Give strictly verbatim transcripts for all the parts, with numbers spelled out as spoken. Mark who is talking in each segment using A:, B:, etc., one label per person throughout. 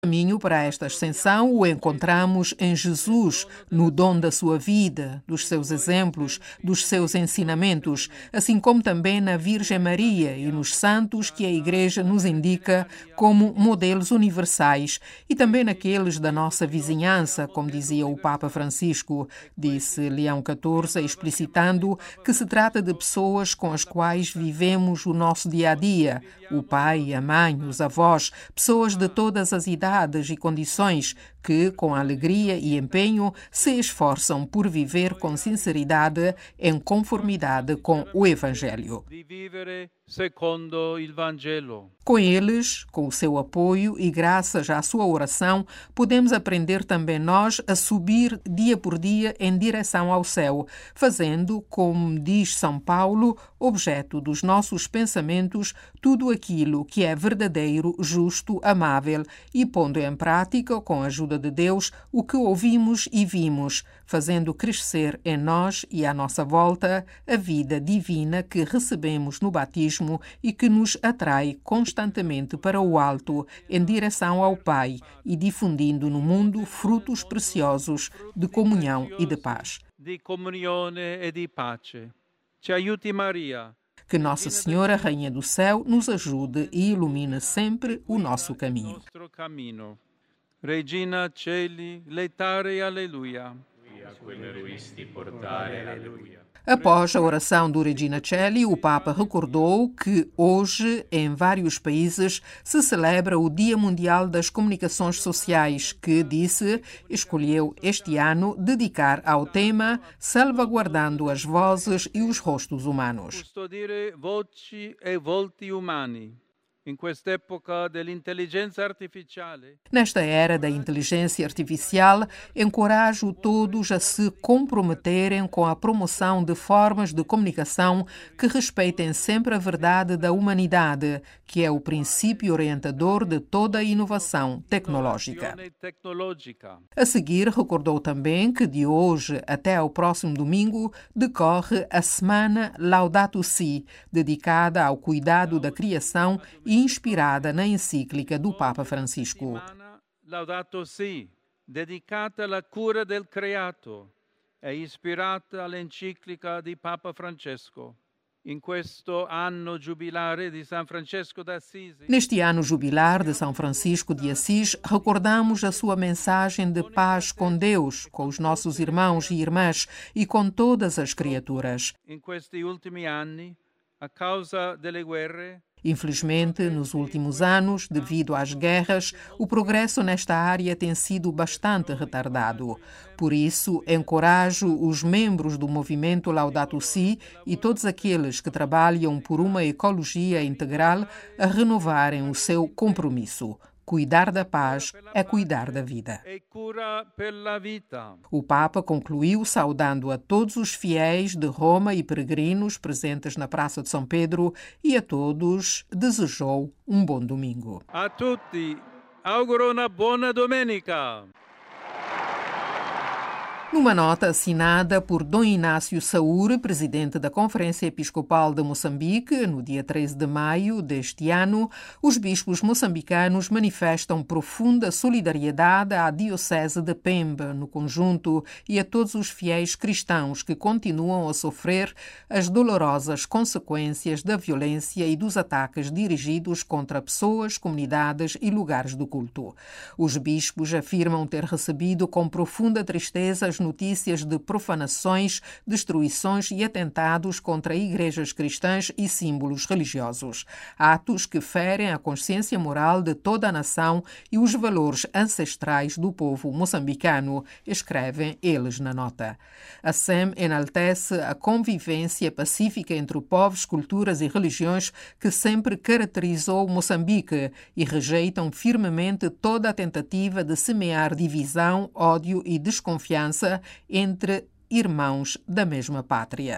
A: O caminho para esta ascensão o encontramos em Jesus, no dom da sua vida, dos seus exemplos, dos seus ensinamentos, assim como também na Virgem Maria e nos santos que a Igreja nos indica como modelos universais e também naqueles da nossa vizinhança, como dizia o Papa Francisco, disse Leão catorze, explicitando que se trata de pessoas com as quais vivemos o nosso dia-a-dia, o pai, a mãe, os avós, pessoas de todas as idades e condições que, com alegria e empenho, se esforçam por viver com sinceridade em conformidade com o Evangelho. Com eles, com o seu apoio e graças à sua oração, podemos aprender também nós a subir dia por dia em direção ao céu, fazendo, como diz São Paulo, objeto dos nossos pensamentos tudo aquilo que é verdadeiro, justo, amável e pondo em prática, com a ajuda de Deus, o que ouvimos e vimos, fazendo crescer em nós e à nossa volta a vida divina que recebemos no batismo e que nos atrai constantemente para o alto, em direção ao Pai e difundindo no mundo frutos preciosos de comunhão e de paz. Que Nossa Senhora, Rainha do Céu, nos ajude e ilumine sempre o nosso caminho.
B: Regina Celi, letare alleluia.
A: Após a oração do Regina Celi, o Papa recordou que hoje, em vários países, se celebra o Dia Mundial das Comunicações Sociais, que, disse, escolheu este ano dedicar ao tema Salvaguardando as Vozes e os Rostos Humanos.
B: Custodire voci e volti umani.
A: Nesta era da inteligência artificial, encorajo todos a se comprometerem com a promoção de formas de comunicação que respeitem sempre a verdade da humanidade, que é o princípio orientador de toda a inovação tecnológica. A seguir, recordou também que de hoje até ao próximo domingo decorre a Semana Laudato Si, dedicada ao cuidado da criação e inspirada na encíclica do Papa Francisco.
B: Laudato Si, dedicata alla cura del creato e ispirata all'enciclica di Papa Francesco. In questo anno giubilare di San Francesco d'Assisi.
A: Neste ano jubilar de São Francisco de Assis, recordamos a sua mensagem de paz com Deus, com os nossos irmãos e irmãs e com todas as criaturas.
B: In questi ultimi anni, a causa delle guerre,
A: infelizmente, nos últimos anos, devido às guerras, o progresso nesta área tem sido bastante retardado. Por isso, encorajo os membros do movimento Laudato Si e todos aqueles que trabalham por uma ecologia integral a renovarem o seu compromisso. Cuidar da paz é cuidar da vida. O Papa concluiu saudando a todos os fiéis de Roma e peregrinos presentes na Praça de São Pedro e a todos desejou um bom domingo.
B: A tutti auguro una buona domenica.
A: Numa nota assinada por Dom Inácio Saúre, presidente da Conferência Episcopal de Moçambique, no dia treze de maio deste ano, os bispos moçambicanos manifestam profunda solidariedade à Diocese de Pemba, no conjunto, e a todos os fiéis cristãos que continuam a sofrer as dolorosas consequências da violência e dos ataques dirigidos contra pessoas, comunidades e lugares do culto. Os bispos afirmam ter recebido com profunda tristeza as notícias de profanações, destruições e atentados contra igrejas cristãs e símbolos religiosos. Atos que ferem a consciência moral de toda a nação e os valores ancestrais do povo moçambicano, escrevem eles na nota. A S E M enaltece a convivência pacífica entre povos, culturas e religiões que sempre caracterizou Moçambique e rejeitam firmemente toda a tentativa de semear divisão, ódio e desconfiança entre irmãos da mesma pátria.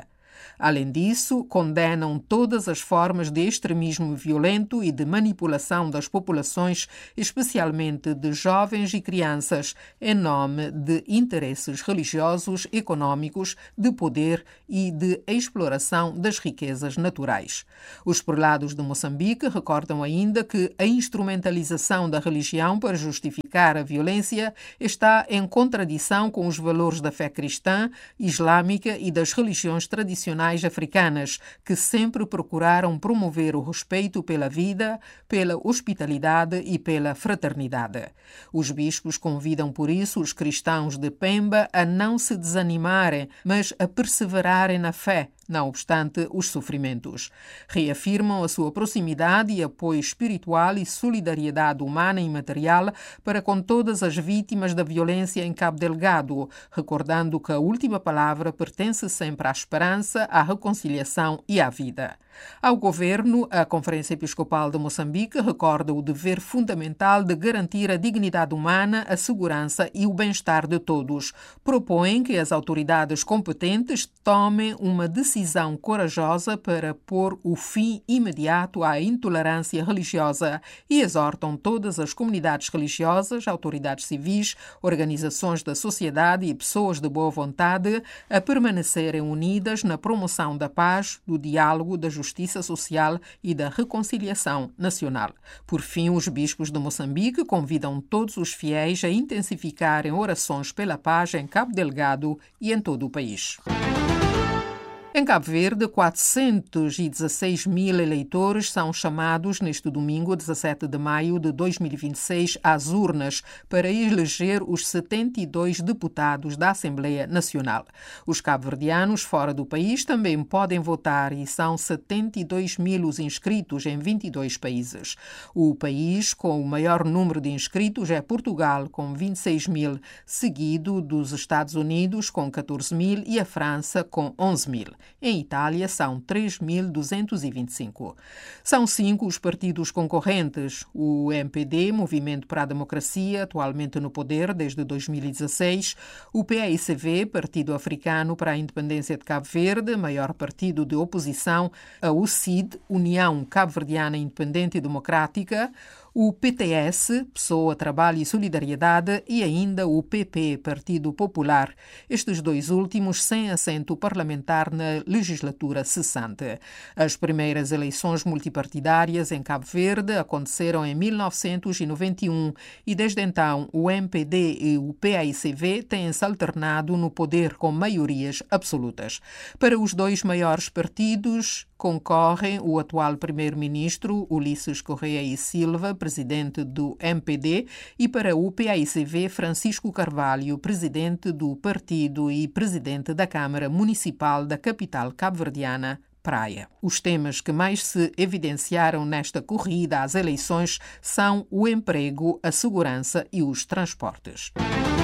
A: Além disso, condenam todas as formas de extremismo violento e de manipulação das populações, especialmente de jovens e crianças, em nome de interesses religiosos, econômicos, de poder e de exploração das riquezas naturais. Os prelados de Moçambique recordam ainda que a instrumentalização da religião para justificar a violência está em contradição com os valores da fé cristã, islâmica e das religiões tradicionais africanas, que sempre procuraram promover o respeito pela vida, pela hospitalidade e pela fraternidade. Os bispos convidam, por isso, os cristãos de Pemba a não se desanimarem, mas a perseverarem na fé, não obstante os sofrimentos. Reafirmam a sua proximidade e apoio espiritual e solidariedade humana e material para com todas as vítimas da violência em Cabo Delgado, recordando que a última palavra pertence sempre à esperança, à reconciliação e à vida. Ao governo, a Conferência Episcopal de Moçambique recorda o dever fundamental de garantir a dignidade humana, a segurança e o bem-estar de todos. Propõem que as autoridades competentes tomem uma decisão corajosa para pôr o fim imediato à intolerância religiosa e exortam todas as comunidades religiosas, autoridades civis, organizações da sociedade e pessoas de boa vontade a permanecerem unidas na promoção da paz, do diálogo, da justiça justiça social e da reconciliação nacional. Por fim, os bispos de Moçambique convidam todos os fiéis a intensificarem orações pela paz em Cabo Delgado e em todo o país. Em Cabo Verde, quatrocentos e dezesseis mil eleitores são chamados neste domingo, dezassete de maio de dois mil e vinte e seis, às urnas para eleger os setenta e dois deputados da Assembleia Nacional. Os cabo-verdianos fora do país também podem votar e são setenta e dois mil os inscritos em vinte e dois países. O país com o maior número de inscritos é Portugal, com vinte e seis mil, seguido dos Estados Unidos, com catorze mil, e a França, com onze mil. Em Itália, são três mil duzentos e vinte e cinco. São cinco os partidos concorrentes. O M P D, Movimento para a Democracia, atualmente no poder desde dois mil e dezesseis. O P A I C V, Partido Africano para a Independência de Cabo Verde, maior partido de oposição. A U C I D, União Cabo-Verdiana Independente e Democrática. O P T S, Pessoa, Trabalho e Solidariedade, e ainda o P P, Partido Popular, estes dois últimos sem assento parlamentar na legislatura cessante. As primeiras eleições multipartidárias em Cabo Verde aconteceram em mil novecentos e noventa e um e desde então o M P D e o P A I C V têm-se alternado no poder com maiorias absolutas. Para os dois maiores partidos concorrem o atual primeiro-ministro Ulisses Correia e Silva, presidente do M P D, e para o P A I C V, Francisco Carvalho, presidente do partido e presidente da Câmara Municipal da capital cabo-verdiana, Praia. Os temas que mais se evidenciaram nesta corrida às eleições são o emprego, a segurança e os transportes.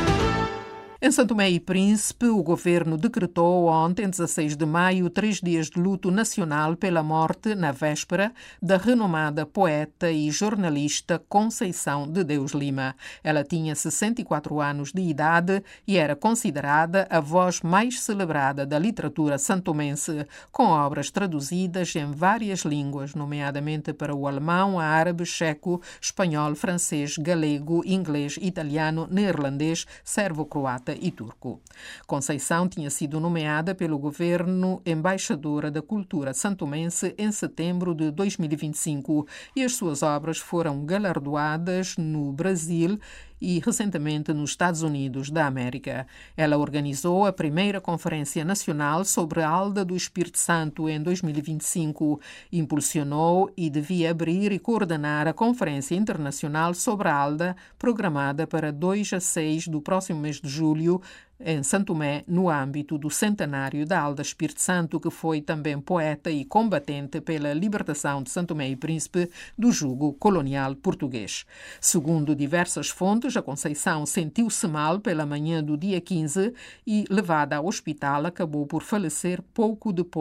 A: Em São Tomé e Príncipe, o governo decretou ontem, dezasseis de maio, três dias de luto nacional pela morte, na véspera, da renomada poeta e jornalista Conceição de Deus Lima. Ela tinha sessenta e quatro anos de idade e era considerada a voz mais celebrada da literatura santomense, com obras traduzidas em várias línguas, nomeadamente para o alemão, árabe, checo, espanhol, francês, galego, inglês, italiano, neerlandês, servo-croata e turco. Conceição tinha sido nomeada pelo governo embaixadora da cultura santomense em setembro de dois mil e vinte e cinco e as suas obras foram galardoadas no Brasil e recentemente nos Estados Unidos da América. Ela organizou a primeira Conferência Nacional sobre a Alda do Espírito Santo em dois mil e vinte e cinco, impulsionou e devia abrir e coordenar a Conferência Internacional sobre a Alda, programada para dois a seis do próximo mês de julho, em São Tomé, no âmbito do centenário da Alda Espírito Santo, que foi também poeta e combatente pela libertação de São Tomé e Príncipe do jugo colonial português. Segundo diversas fontes, a Conceição sentiu-se mal pela manhã do dia quinze e, levada ao hospital, acabou por falecer pouco depois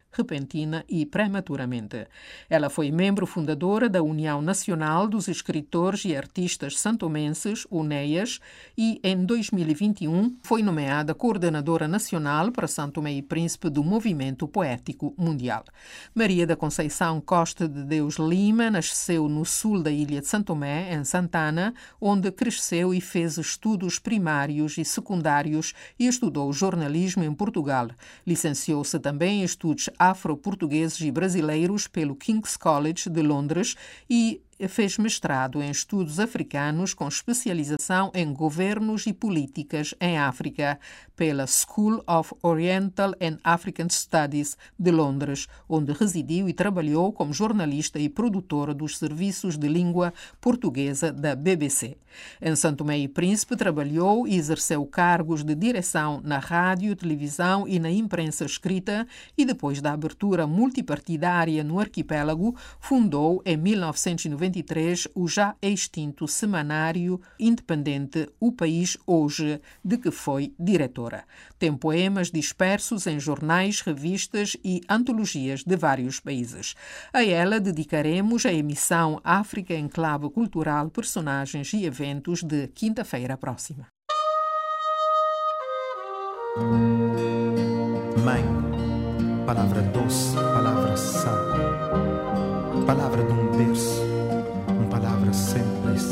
A: repentina e prematuramente. Ela foi membro fundadora da União Nacional dos Escritores e Artistas Santomenses, UNEAS, e em dois mil e vinte e um foi nomeada coordenadora nacional para São Tomé e Príncipe do Movimento Poético Mundial. Maria da Conceição Costa de Deus Lima nasceu no sul da ilha de São Tomé, em Santana, onde cresceu e fez estudos primários e secundários e estudou jornalismo em Portugal. Licenciou-se também em estudos afro-portugueses e brasileiros pelo King's College de Londres e fez mestrado em estudos africanos com especialização em governos e políticas em África pela School of Oriental and African Studies de Londres, onde residiu e trabalhou como jornalista e produtora dos serviços de língua portuguesa da B B C. Em São Tomé e Príncipe trabalhou e exerceu cargos de direção na rádio, televisão e na imprensa escrita e depois da abertura multipartidária no arquipélago, fundou em mil novecentos e noventa e três o já extinto semanário independente O País Hoje, de que foi diretora. Tem poemas dispersos em jornais, revistas e antologias de vários países. A ela dedicaremos a emissão África em Clave Cultural, Personagens e Eventos de quinta-feira próxima.
C: Mãe, palavra doce, palavra sã, palavra de um berço, uma palavra simples.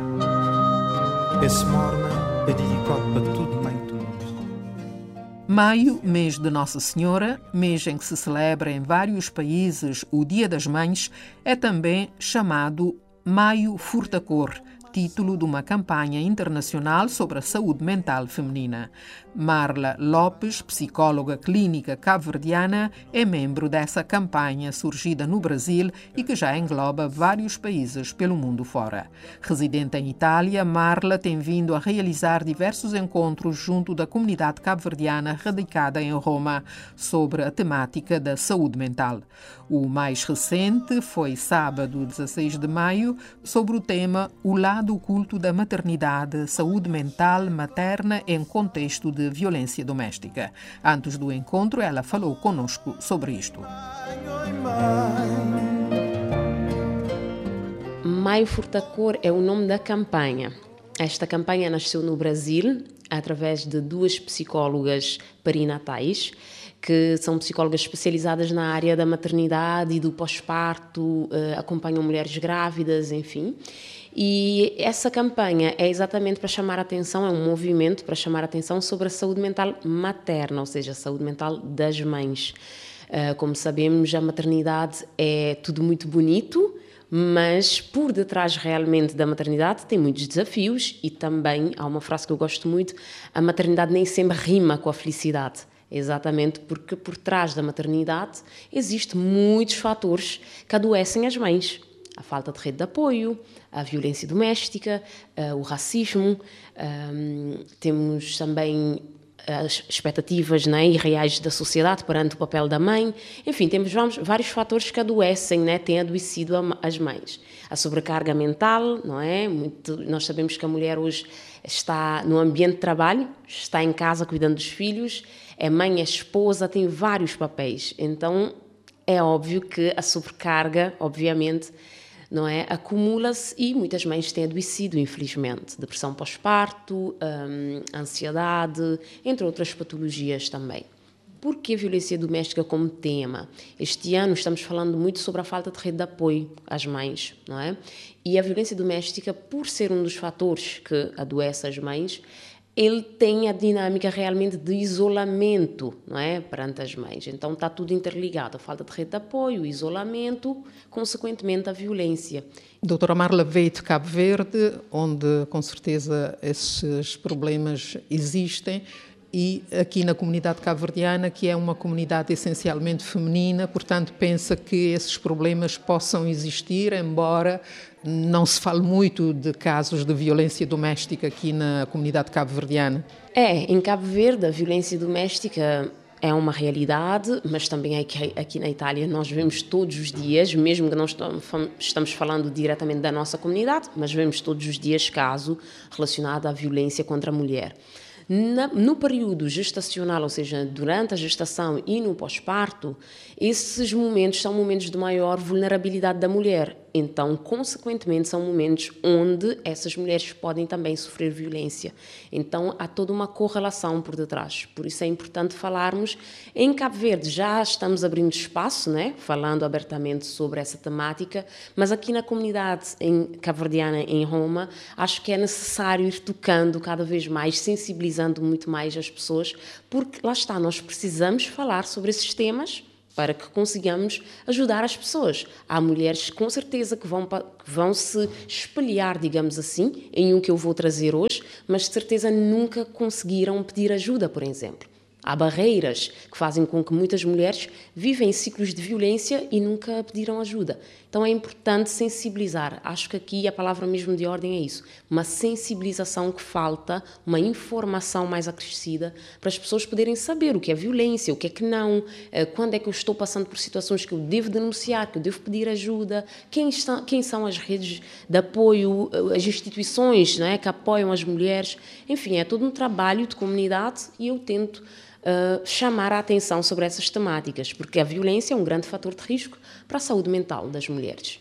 C: Esse morna é dedicado para tudo, mãe do mundo.
A: Maio, mês de Nossa Senhora, mês em que se celebra em vários países o Dia das Mães, é também chamado Maio Furta-Cor, título de uma campanha internacional sobre a saúde mental feminina. Marla Lopes, psicóloga clínica cabo-verdiana, é membro dessa campanha surgida no Brasil e que já engloba vários países pelo mundo fora. Residente em Itália, Marla tem vindo a realizar diversos encontros junto da comunidade cabo-verdiana radicada em Roma sobre a temática da saúde mental. O mais recente foi sábado, dezasseis de maio, sobre o tema O lado oculto da maternidade, saúde mental materna em contexto de violência doméstica. Antes do encontro, ela falou conosco sobre isto.
D: Maio Furta-Cor é o nome da campanha. Esta campanha nasceu no Brasil através de duas psicólogas perinatais, que são psicólogas especializadas na área da maternidade e do pós-parto, acompanham mulheres grávidas, enfim. E essa campanha é exatamente para chamar a atenção, é um movimento para chamar a atenção sobre a saúde mental materna, ou seja, a saúde mental das mães. Como sabemos, a maternidade é tudo muito bonito, mas por detrás realmente da maternidade tem muitos desafios e também, há uma frase que eu gosto muito, a maternidade nem sempre rima com a felicidade. Exatamente porque por trás da maternidade existem muitos fatores que adoecem as mães. A falta de rede de apoio, a violência doméstica, uh, o racismo, um, temos também as expectativas, né, irreais da sociedade perante o papel da mãe. Enfim, temos vamos, vários fatores que adoecem, né, têm adoecido a, as mães. A sobrecarga mental, não é? Muito, nós sabemos que a mulher hoje está no ambiente de trabalho, está em casa cuidando dos filhos, é mãe, é esposa, tem vários papéis. Então, é óbvio que a sobrecarga, obviamente, não é? Acumula-se e muitas mães têm adoecido, infelizmente. Depressão pós-parto, hum, ansiedade, entre outras patologias também. Por que a violência doméstica como tema? Este ano estamos falando muito sobre a falta de rede de apoio às mães, não é? E a violência doméstica, por ser um dos fatores que adoece as mães, ele tem a dinâmica realmente de isolamento, não é, perante as mães. Então está tudo interligado, a falta de rede de apoio, o isolamento, consequentemente a violência.
A: Doutora Marla veio de Cabo Verde, onde com certeza esses problemas existem, e aqui na comunidade cabo-verdiana, que é uma comunidade essencialmente feminina, portanto pensa que esses problemas possam existir, embora não se fale muito de casos de violência doméstica aqui na comunidade cabo-verdiana.
D: É, em Cabo Verde a violência doméstica é uma realidade, mas também aqui, aqui na Itália nós vemos todos os dias, mesmo que não estamos falando diretamente da nossa comunidade, mas vemos todos os dias caso relacionado à violência contra a mulher. Na, no período gestacional, ou seja, durante a gestação e no pós-parto, esses momentos são momentos de maior vulnerabilidade da mulher. Então, consequentemente, são momentos onde essas mulheres podem também sofrer violência. Então, há toda uma correlação por detrás. Por isso é importante falarmos. Em Cabo Verde já estamos abrindo espaço, né? Falando abertamente sobre essa temática, mas aqui na comunidade em cabo-verdiana, em Roma, acho que é necessário ir tocando cada vez mais, sensibilizando muito mais as pessoas, porque lá está, nós precisamos falar sobre esses temas para que consigamos ajudar as pessoas. Há mulheres, com certeza, que vão, que vão se espelhar, digamos assim, em um que eu vou trazer hoje, mas de certeza nunca conseguiram pedir ajuda, por exemplo. Há barreiras que fazem com que muitas mulheres vivem ciclos de violência e nunca pediram ajuda. Então é importante sensibilizar. Acho que aqui a palavra mesmo de ordem é isso. Uma sensibilização que falta, uma informação mais acrescida para as pessoas poderem saber o que é violência, o que é que não, quando é que eu estou passando por situações que eu devo denunciar, que eu devo pedir ajuda, quem, está, quem são as redes de apoio, as instituições, não é, que apoiam as mulheres. Enfim, é todo um trabalho de comunidade e eu tento Uh, chamar a atenção sobre essas temáticas, porque a violência é um grande fator de risco para a saúde mental das mulheres.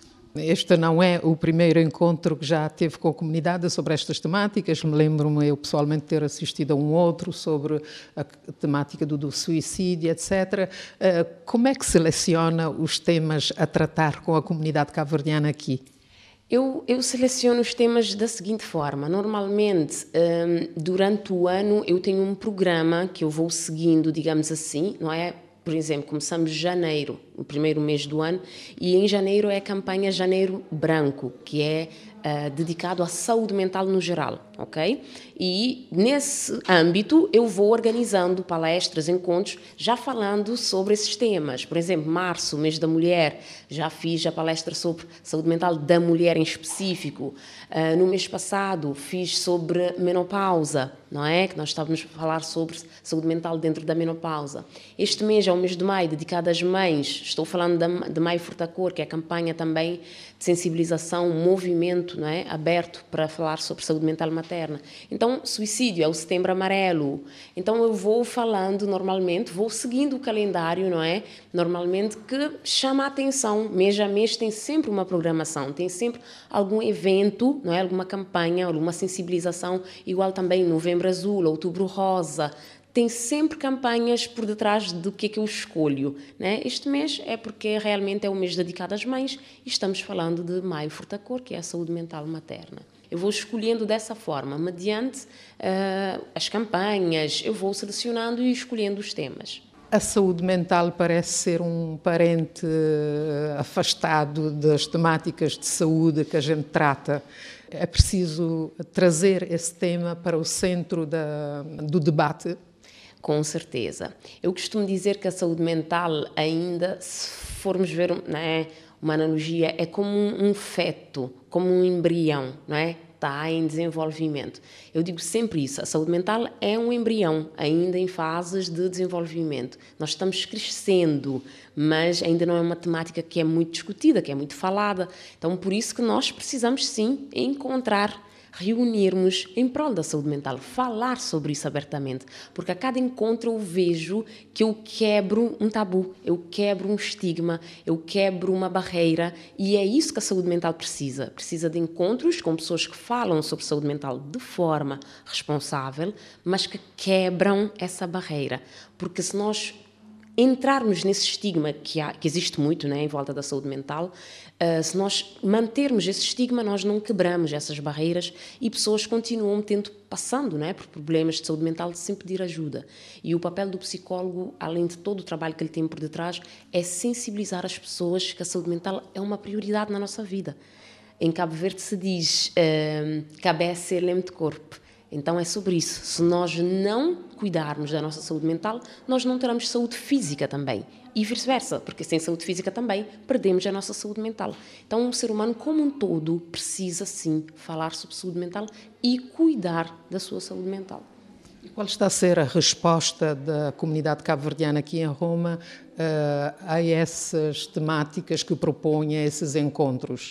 A: Este não é o primeiro encontro que já teve com a comunidade sobre estas temáticas. Me lembro-me eu pessoalmente ter assistido a um outro sobre a temática do, do suicídio, etcétera. Uh, como é que seleciona os temas a tratar com a comunidade cabo-verdiana aqui?
D: Eu, eu seleciono os temas da seguinte forma. Normalmente, um, durante o ano, eu tenho um programa que eu vou seguindo, digamos assim, não é? Por exemplo, começamos janeiro, o primeiro mês do ano, e em janeiro é a campanha Janeiro Branco, que é uh, dedicado à saúde mental no geral, ok? E nesse âmbito eu vou organizando palestras, encontros, já falando sobre esses temas. Por exemplo, março, mês da mulher, já fiz a palestra sobre saúde mental da mulher em específico. Uh, no mês passado fiz sobre menopausa, não é? Que nós estávamos a falar sobre saúde mental dentro da menopausa. Este mês é o mês de maio, dedicado às mães. Estou falando de Maio Furtacor, que é a campanha também de sensibilização, um movimento, não é, aberto para falar sobre saúde mental materna. Então, suicídio é o Setembro Amarelo. Então, eu vou falando normalmente, vou seguindo o calendário, não é? Normalmente que chama a atenção. Mês a mês tem sempre uma programação, tem sempre algum evento, não é? Alguma campanha, alguma sensibilização, igual também Novembro Azul, Outubro Rosa. Tem sempre campanhas por detrás do que é que eu escolho, né? Este mês é porque realmente é o mês dedicado às mães e estamos falando de Maio Furtacor, que é a saúde mental materna. Eu vou escolhendo dessa forma, mediante uh, as campanhas, eu vou selecionando e escolhendo os temas.
A: A saúde mental parece ser um parente afastado das temáticas de saúde que a gente trata. É preciso trazer esse tema para o centro da, do debate?
D: Com certeza. Eu costumo dizer que a saúde mental ainda, se formos ver, não é, uma analogia, é como um, um feto, como um embrião, não é? Está em desenvolvimento. Eu digo sempre isso, a saúde mental é um embrião, ainda em fases de desenvolvimento. Nós estamos crescendo, mas ainda não é uma temática que é muito discutida, que é muito falada. Então, por isso que nós precisamos, sim, encontrar, reunirmos em prol da saúde mental, falar sobre isso abertamente, porque a cada encontro eu vejo que eu quebro um tabu, eu quebro um estigma, eu quebro uma barreira, e é isso que a saúde mental precisa. Precisa de encontros com pessoas que falam sobre saúde mental de forma responsável, mas que quebram essa barreira, porque se nós entrarmos nesse estigma que, há, que existe muito, né, em volta da saúde mental, uh, se nós mantermos esse estigma, nós não quebramos essas barreiras e pessoas continuam tendo, passando, né, por problemas de saúde mental sem pedir ajuda. E o papel do psicólogo, além de todo o trabalho que ele tem por detrás, é sensibilizar as pessoas que a saúde mental é uma prioridade na nossa vida. Em Cabo Verde se diz uh, cabeça e leme de corpo. Então é sobre isso. Se nós não cuidarmos da nossa saúde mental, nós não teremos saúde física também. E vice-versa, porque sem saúde física também perdemos a nossa saúde mental. Então o ser humano como um todo precisa sim falar sobre saúde mental e cuidar da sua saúde mental.
A: E qual está a ser a resposta da comunidade cabo-verdiana aqui em Roma uh, a essas temáticas que propõem, a esses encontros?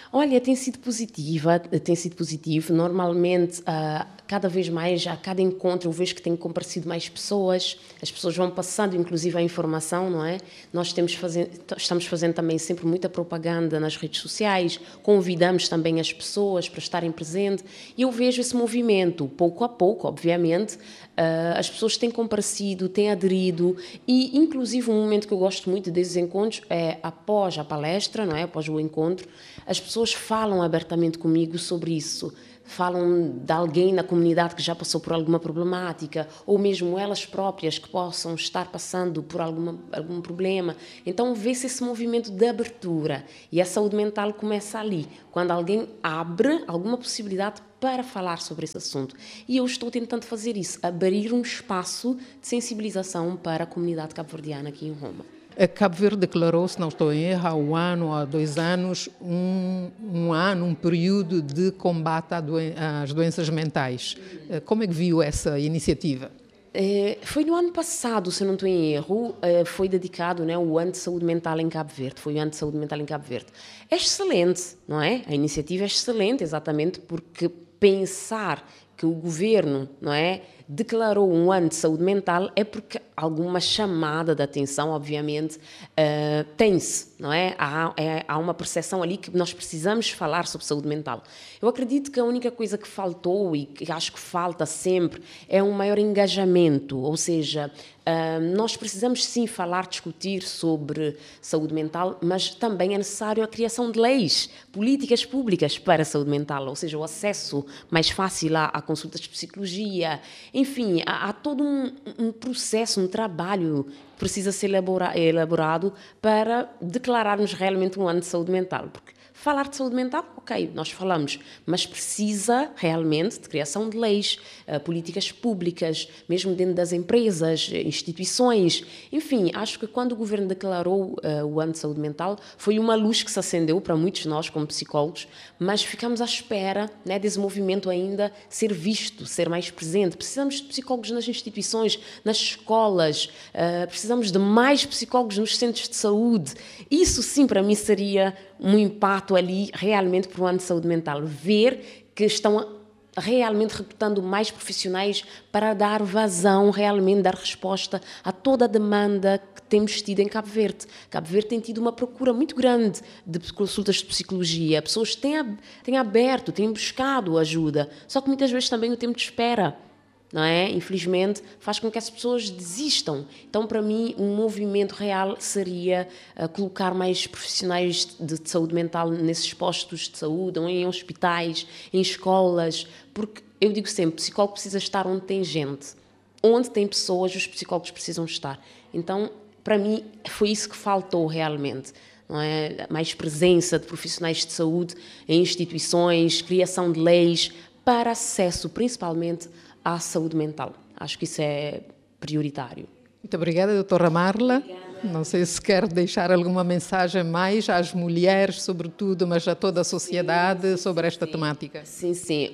D: Olha, tem sido positiva, tem sido positivo. Normalmente, uh, cada vez mais, a cada encontro, eu vejo que tem comparecido mais pessoas, as pessoas vão passando, inclusive, a informação, não é? Nós temos fazer, estamos fazendo também sempre muita propaganda nas redes sociais, convidamos também as pessoas para estarem presentes, e eu vejo esse movimento, pouco a pouco, obviamente, uh, as pessoas têm comparecido, têm aderido, e, inclusive, um momento que eu gosto muito desses encontros é após a palestra, não é? Após o encontro, as pessoas falam abertamente comigo sobre isso, falam de alguém na comunidade que já passou por alguma problemática, ou mesmo elas próprias que possam estar passando por alguma, algum problema. Então vê-se esse movimento de abertura, e a saúde mental começa ali, quando alguém abre alguma possibilidade para falar sobre esse assunto. E eu estou tentando fazer isso, abrir um espaço de sensibilização para a comunidade cabo-verdiana aqui em Roma.
A: Cabo Verde declarou, se não estou em erro, há um ano, há dois anos, um, um ano, um período de combate às doenças mentais. Como é que viu essa iniciativa?
D: É, foi no ano passado, se não estou em erro, é, foi dedicado, né, o Ano de Saúde Mental em Cabo Verde. Foi o Ano de Saúde Mental em Cabo Verde. É excelente, não é? A iniciativa é excelente, exatamente porque pensar que o governo, não é, declarou um ano de saúde mental é porque alguma chamada de atenção, obviamente, uh, tem-se, não é? Há, é? há uma percepção ali que nós precisamos falar sobre saúde mental. Eu acredito que a única coisa que faltou e que acho que falta sempre é um maior engajamento, ou seja, uh, nós precisamos sim falar, discutir sobre saúde mental, mas também é necessário a criação de leis, políticas públicas para a saúde mental, ou seja, o acesso mais fácil à, à consultas de psicologia. Enfim, há, há todo um, um processo, um trabalho que precisa ser elabora, elaborado para declararmos realmente um ano de saúde mental. Porque falar de saúde mental, ok, nós falamos, mas precisa realmente de criação de leis, uh, políticas públicas, mesmo dentro das empresas, instituições. Enfim, acho que quando o governo declarou uh, o ano de saúde mental, foi uma luz que se acendeu para muitos de nós como psicólogos, mas ficamos à espera, né, desse movimento ainda ser visto, ser mais presente. Precisamos de psicólogos nas instituições, nas escolas, uh, precisamos de mais psicólogos nos centros de saúde. Isso sim, para mim, seria um impacto ali realmente para o ano de saúde mental. Ver que estão realmente recrutando mais profissionais para dar vazão, realmente dar resposta a toda a demanda que temos tido em Cabo Verde. Cabo Verde tem tido uma procura muito grande de consultas de psicologia. Pessoas têm, têm aberto, têm buscado ajuda, só que muitas vezes também o tempo de espera, não é? Infelizmente, faz com que as pessoas desistam. Então, para mim, um movimento real seria uh, colocar mais profissionais de, de saúde mental nesses postos de saúde, ou em hospitais, em escolas, porque eu digo sempre, o psicólogo precisa estar onde tem gente. Onde tem pessoas, os psicólogos precisam estar. Então, para mim, foi isso que faltou realmente. Não é? Mais presença de profissionais de saúde em instituições, criação de leis para acesso, principalmente, à saúde mental. Acho que isso é prioritário.
A: Muito obrigada, doutora Marla. Não sei se quer deixar alguma mensagem mais às mulheres, sobretudo, mas a toda a sociedade sobre esta
D: sim,
A: temática.
D: Sim, sim.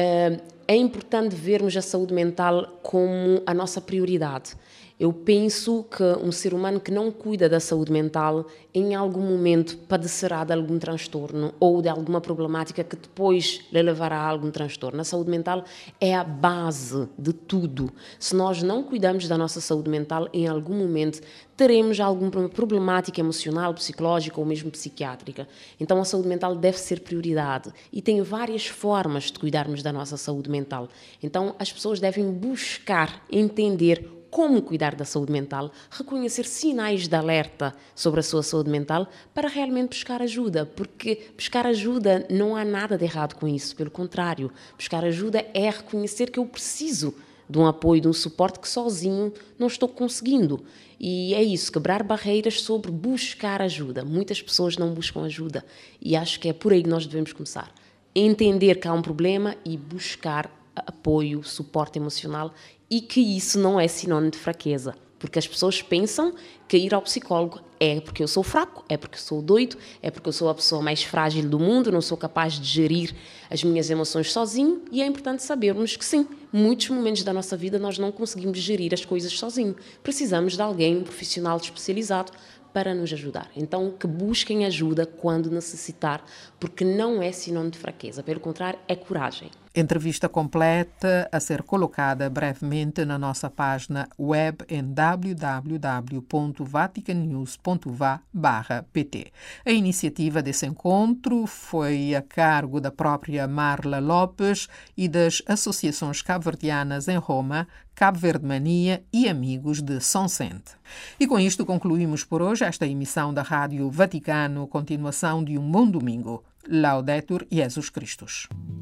D: É importante vermos a saúde mental como a nossa prioridade. Eu penso que um ser humano que não cuida da saúde mental, em algum momento padecerá de algum transtorno ou de alguma problemática que depois lhe levará a algum transtorno. A saúde mental é a base de tudo. Se nós não cuidarmos da nossa saúde mental, em algum momento teremos alguma problemática emocional, psicológica ou mesmo psiquiátrica. Então a saúde mental deve ser prioridade e tem várias formas de cuidarmos da nossa saúde mental. Então as pessoas devem buscar entender como cuidar da saúde mental, reconhecer sinais de alerta sobre a sua saúde mental para realmente buscar ajuda, porque buscar ajuda não há nada de errado com isso, pelo contrário, buscar ajuda é reconhecer que eu preciso de um apoio, de um suporte que sozinho não estou conseguindo. E é isso, quebrar barreiras sobre buscar ajuda. Muitas pessoas não buscam ajuda e acho que é por aí que nós devemos começar. Entender que há um problema e buscar apoio, suporte emocional, e que isso não é sinónimo de fraqueza, porque as pessoas pensam que ir ao psicólogo é porque eu sou fraco, é porque eu sou doido, é porque eu sou a pessoa mais frágil do mundo, não sou capaz de gerir as minhas emoções sozinho, e é importante sabermos que sim, muitos momentos da nossa vida nós não conseguimos gerir as coisas sozinho. Precisamos de alguém, um profissional especializado, para nos ajudar. Então, que busquem ajuda quando necessitar, porque não é sinônimo de fraqueza, pelo contrário, é coragem.
A: Entrevista completa a ser colocada brevemente na nossa página web em w w w ponto vatican news ponto v a barra p t. A iniciativa desse encontro foi a cargo da própria Marla Lopes e das associações cabo-verdianas em Roma, Cabo Verde Mania e Amigos de São Sente. E com isto concluímos por hoje esta emissão da Rádio Vaticano, continuação de um bom domingo. Laudetur Jesus Christus.